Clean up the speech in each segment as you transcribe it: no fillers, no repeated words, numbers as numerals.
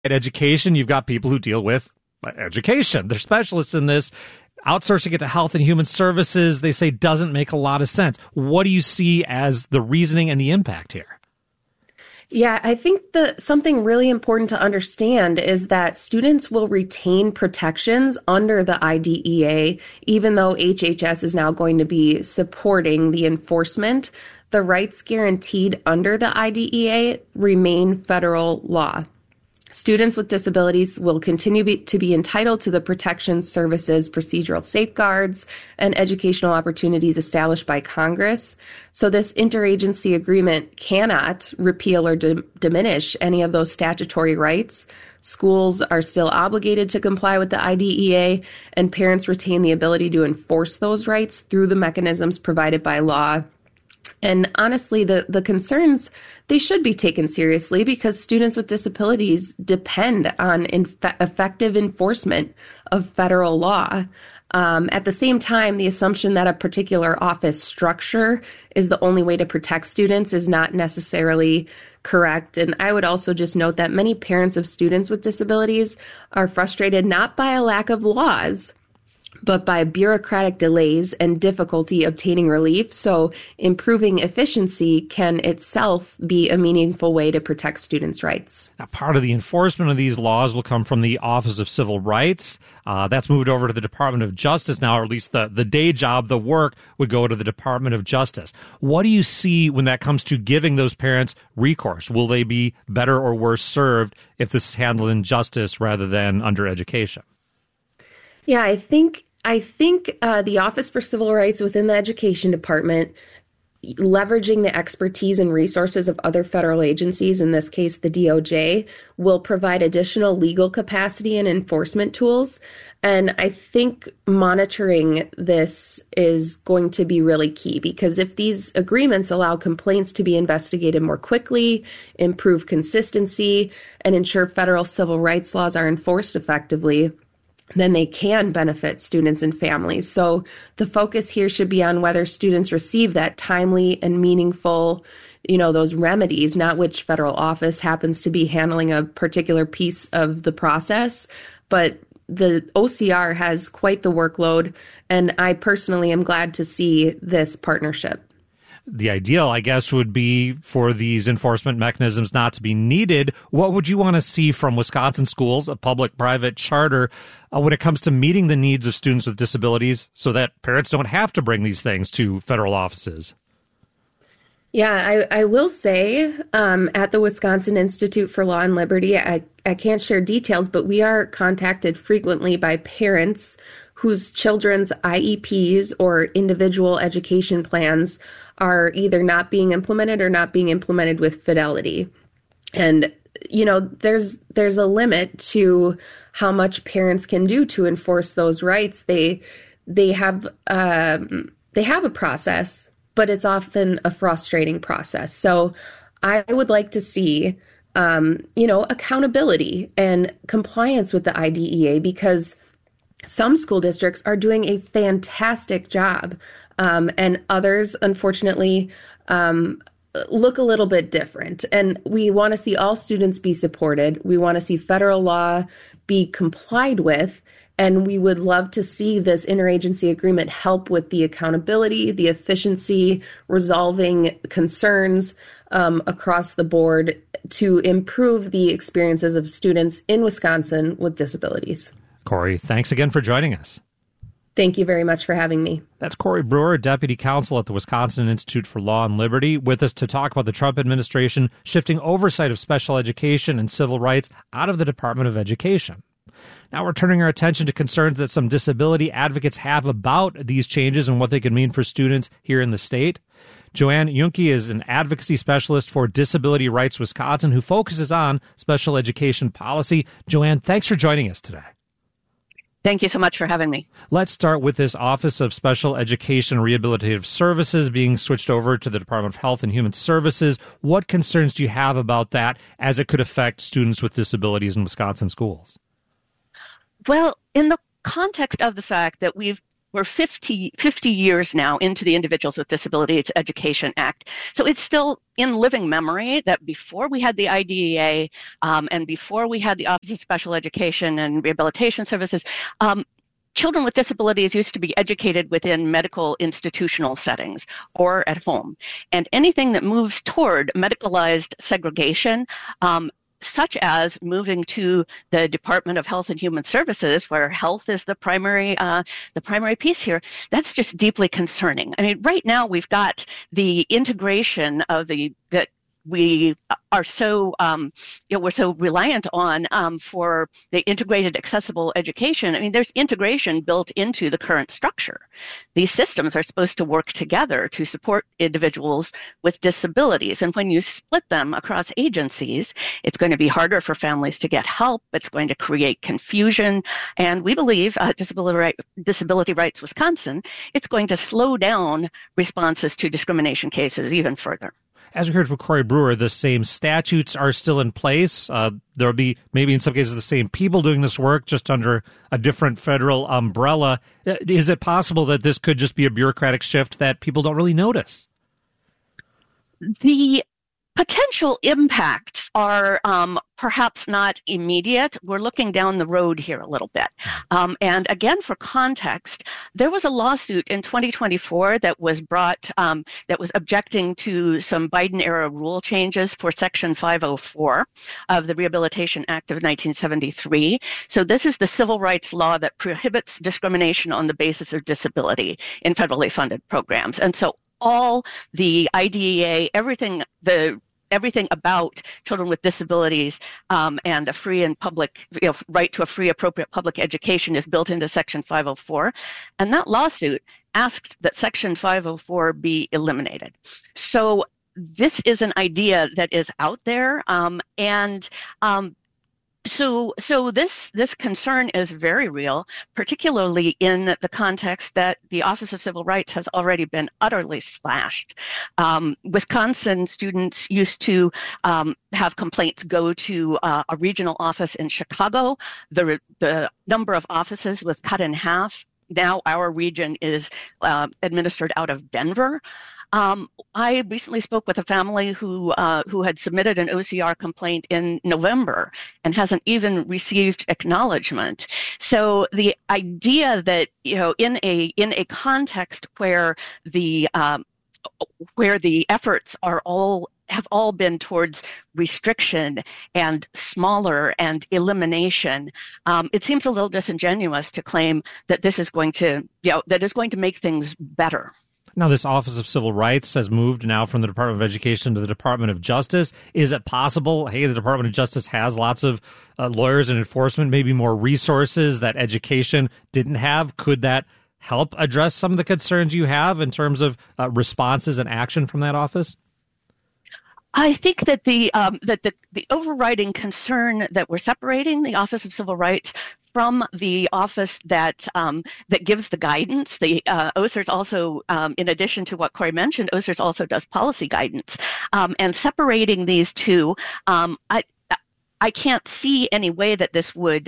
education, you've got people who deal with education. They're specialists in this. Outsourcing it to Health and Human Services, they say, doesn't make a lot of sense. What do you see as the reasoning and the impact here? Yeah, I think something really important to understand is that students will retain protections under the IDEA, even though HHS is now going to be supporting the enforcement. The rights guaranteed under the IDEA remain federal law. Students with disabilities will continue to be entitled to the protections, services, procedural safeguards, and educational opportunities established by Congress. So this interagency agreement cannot repeal or diminish any of those statutory rights. Schools are still obligated to comply with the IDEA, and parents retain the ability to enforce those rights through the mechanisms provided by law. And honestly, the concerns, they should be taken seriously because students with disabilities depend on effective enforcement of federal law. At the same time, the assumption that a particular office structure is the only way to protect students is not necessarily correct. And I would also just note that many parents of students with disabilities are frustrated not by a lack of laws, but by bureaucratic delays and difficulty obtaining relief. So improving efficiency can itself be a meaningful way to protect students' rights. Now, part of the enforcement of these laws will come from the Office of Civil Rights. That's moved over to the Department of Justice now, or at least the day job, the work would go to the Department of Justice. What do you see when that comes to giving those parents recourse? Will they be better or worse served if this is handled in justice rather than under education? Yeah, I think the Office for Civil Rights within the Education Department, leveraging the expertise and resources of other federal agencies, in this case the DOJ, will provide additional legal capacity and enforcement tools. And I think monitoring this is going to be really key, because if these agreements allow complaints to be investigated more quickly, improve consistency, and ensure federal civil rights laws are enforced effectively, then they can benefit students and families. So the focus here should be on whether students receive that timely and meaningful, those remedies, not which federal office happens to be handling a particular piece of the process. But the OCR has quite the workload, and I personally am glad to see this partnership. The ideal, I guess, would be for these enforcement mechanisms not to be needed. What would you want to see from Wisconsin schools, a public-private charter, when it comes to meeting the needs of students with disabilities so that parents don't have to bring these things to federal offices? Yeah, I will say at the Wisconsin Institute for Law and Liberty, I can't share details, but we are contacted frequently by parents whose children's IEPs or individual education plans are either not being implemented or not being implemented with fidelity. And, there's a limit to how much parents can do to enforce those rights. They have a process, but it's often a frustrating process. So I would like to see, accountability and compliance with the IDEA, because some school districts are doing a fantastic job, and others, unfortunately, look a little bit different. And we want to see all students be supported. We want to see federal law be complied with. And we would love to see this interagency agreement help with the accountability, the efficiency, resolving concerns across the board to improve the experiences of students in Wisconsin with disabilities. Corey, thanks again for joining us. Thank you very much for having me. That's Corey Brewer, Deputy Counsel at the Wisconsin Institute for Law and Liberty, with us to talk about the Trump administration shifting oversight of special education and civil rights out of the Department of Education. Now we're turning our attention to concerns that some disability advocates have about these changes and what they could mean for students here in the state. Joanne Junke is an advocacy specialist for Disability Rights Wisconsin who focuses on special education policy. Joanne, thanks for joining us today. Thank you so much for having me. Let's start with this Office of Special Education and Rehabilitative Services being switched over to the Department of Health and Human Services. What concerns do you have about that as it could affect students with disabilities in Wisconsin schools? Well, in the context of the fact that we've we're 50 years now into the Individuals with Disabilities Education Act. So it's still in living memory that before we had the IDEA and before we had the Office of Special Education and Rehabilitation Services, children with disabilities used to be educated within medical institutional settings or at home. And anything that moves toward medicalized segregation, such as moving to the Department of Health and Human Services, where health is the primary piece here, that's just deeply concerning. I mean, right now we've got the integration of that we are so we're so reliant on for the integrated accessible education. I mean, there's integration built into the current structure. These systems are supposed to work together to support individuals with disabilities, and when you split them across agencies, it's going to be harder for families to get help. It's going to create confusion, and we believe Disability Rights Wisconsin, it's going to slow down responses to discrimination cases even further. As we heard from Corey Brewer, the same statutes are still in place. There'll be maybe in some cases the same people doing this work, just under a different federal umbrella. Is it possible that this could just be a bureaucratic shift that people don't really notice? The potential impacts are perhaps not immediate. We're looking down the road here a little bit. And again, for context, there was a lawsuit in 2024 that was brought, that was objecting to some Biden-era rule changes for Section 504 of the Rehabilitation Act of 1973. So this is the civil rights law that prohibits discrimination on the basis of disability in federally funded programs. And so all the IDEA, everything about children with disabilities and a free and public, right to a free, appropriate public education is built into Section 504. And that lawsuit asked that Section 504 be eliminated. So this is an idea that is out there, So this concern is very real, particularly in the context that the Office of Civil Rights has already been utterly slashed. Wisconsin students used to have complaints go to a regional office in Chicago. The number of offices was cut in half. Now our region is administered out of Denver. I recently spoke with a family who had submitted an OCR complaint in November and hasn't even received acknowledgement. So the idea that in a context where the efforts have all been towards restriction and smaller and elimination, it seems a little disingenuous to claim that this is going to make things better. Now, this Office of Civil Rights has moved now from the Department of Education to the Department of Justice. Is it possible, the Department of Justice has lots of lawyers and enforcement, maybe more resources that education didn't have? Could that help address some of the concerns you have in terms of responses and action from that office? I think that the overriding concern that we're separating the Office of Civil Rights from the office that gives the guidance. The OCIRS also, in addition to what Corey mentioned, OCIRS also does policy guidance. And separating these two, I can't see any way that this would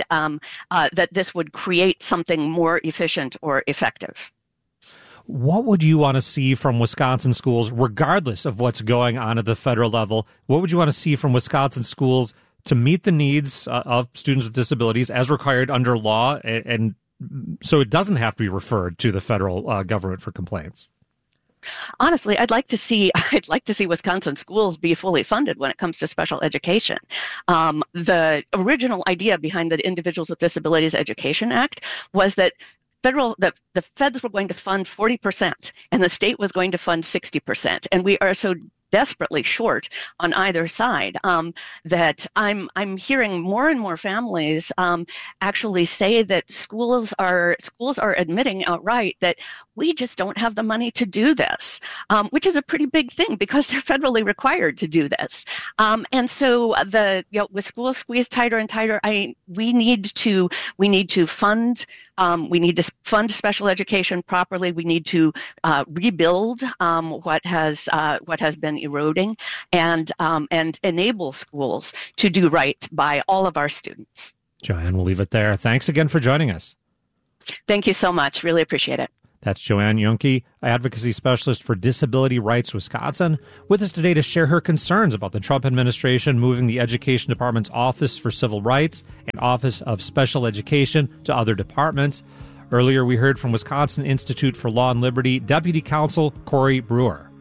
create something more efficient or effective. What would you want to see from Wisconsin schools, regardless of what's going on at the federal level? What would you want to see from Wisconsin schools to meet the needs of students with disabilities as required under law, and so it doesn't have to be referred to the federal government for complaints? Honestly, I'd like to see Wisconsin schools be fully funded when it comes to special education. The original idea behind the Individuals with Disabilities Education Act was that the feds were going to fund 40% and the state was going to fund 60%. And we are so desperately short on either side that I'm hearing more and more families actually say that schools are admitting outright that we just don't have the money to do this, which is a pretty big thing because they're federally required to do this. And so with schools squeezed tighter and tighter, we need to fund. We need to fund special education properly. We need to rebuild what has been eroding, and enable schools to do right by all of our students. Joanne, we'll leave it there. Thanks again for joining us. Thank you so much. Really appreciate it. That's Joanne Junke, advocacy specialist for Disability Rights Wisconsin, with us today to share her concerns about the Trump administration moving the Education Department's Office for Civil Rights and Office of Special Education to other departments. Earlier, we heard from Wisconsin Institute for Law and Liberty Deputy Counsel Corey Brewer.